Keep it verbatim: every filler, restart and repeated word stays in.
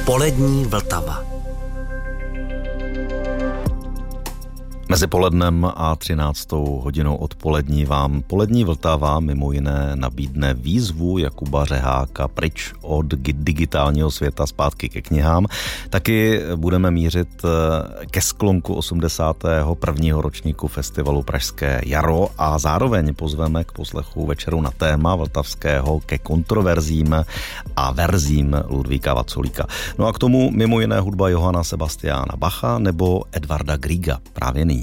Polední Vltava. Mezi polednem a třináctou hodinou odpolední vám Polední Vltava mimo jiné nabídne výzvu Jakuba Řeháka pryč od digitálního světa zpátky ke knihám. Taky budeme mířit ke sklonku osmdesátého prvního ročníku festivalu Pražské jaro a zároveň pozveme k poslechu večeru na téma vltavského ke kontroverzím a verzím Ludvíka Vaculíka. No a k tomu mimo jiné hudba Johana Sebastiana Bacha nebo Edvarda Grieга právě nyní.